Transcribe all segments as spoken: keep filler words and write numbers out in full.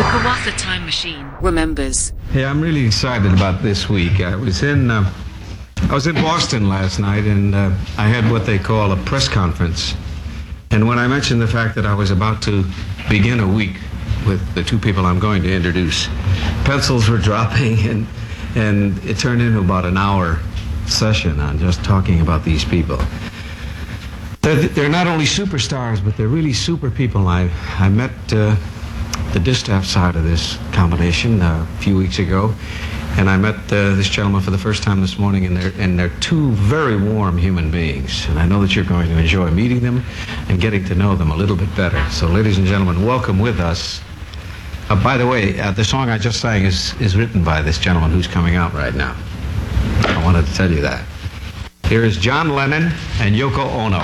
The Kawartha Time Machine remembers. Hey, I'm really excited about this week. I was in uh, I was in Boston last night, and uh, I had what they call a press conference. And when I mentioned the fact that I was about to begin a week with the two people I'm going to introduce, pencils were dropping, and and it turned into about an hour session on just talking about these people. They're, they're not only superstars, but they're really super people. I I met uh, the distaff side of this combination uh, a few weeks ago, and I met uh, this gentleman for the first time this morning, and they're, and they're two very warm human beings, and I know that you're going to enjoy meeting them and getting to know them a little bit better. So, ladies and gentlemen, welcome with us. Uh, by the way, uh, the song I just sang is, is written by this gentleman who's coming out right now. I wanted to tell you that. Here is John Lennon and Yoko Ono.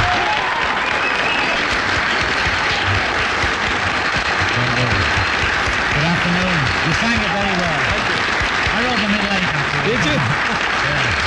Good afternoon. You sang it very well. Thank you. I wrote the middle eight, actually. Did you? Yeah.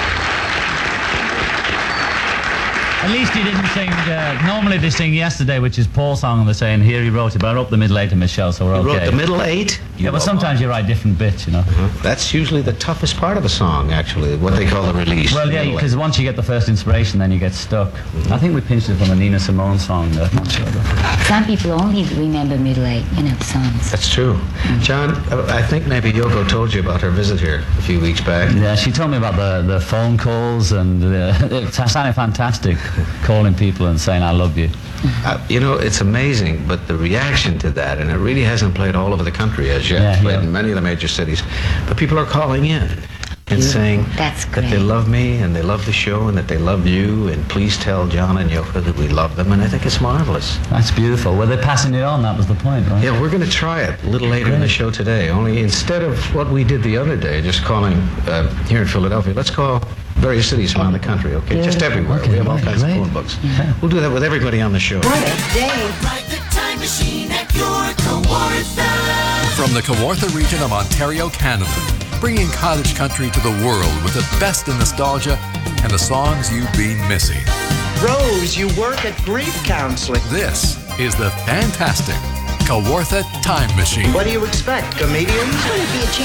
At least he didn't sing, uh, normally they sing Yesterday, which is Paul's song, and they're saying, here he wrote it, but I wrote the middle eight to Michelle, so we're You okay. wrote the middle eight? Yeah, but sometimes you write different bits, you know. Uh-huh. That's usually the toughest part of a song, actually, what they call the release. Well, yeah, because once you get the first inspiration, then you get stuck. Mm-hmm. I think we pinched it from a Nina Simone song, though. Not sure. Some people only remember middle eight, you know, songs. That's true. Mm-hmm. John, I think maybe Yoko told you about her visit here a few weeks back. Yeah, she told me about the, the phone calls, and uh, it sounded fantastic, calling people and saying, I love you. Uh, you know, it's amazing, but the reaction to that, and it really hasn't played all over the country as yet, Yeah, played yeah. in many of the major cities, but people are calling in and Yeah, saying that's that they great. love me and they love the show and that they love you, and please tell John and Yoko that we love them, and I think it's marvelous. That's beautiful. Were they passing it on? That was the point, right? Yeah, we're going to try it a little later in the show today, only instead of what we did the other day, just calling uh, here in Philadelphia, let's call various cities around the country, okay? Just everywhere. Okay, we have all right, kinds great. of phone books. We'll do that with everybody on the show. Ride the time machine at your Kawartha. From the Kawartha region of Ontario, Canada, bringing cottage country to the world with the best in nostalgia and the songs you've been missing. Rose, you work at grief counseling. This is the fantastic Kawartha Time Machine. What do you expect, comedians? It's going to be a chance